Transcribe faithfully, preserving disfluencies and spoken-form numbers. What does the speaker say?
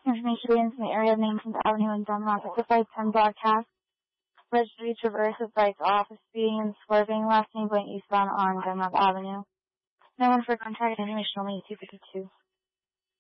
Information begins in the area of Namesons Avenue in Dunlop. It's a five ten broadcast. Registry traverse with brights off, speeding and swerving, last name going eastbound on Dunlop Avenue. No one for contact information only two fifty-two.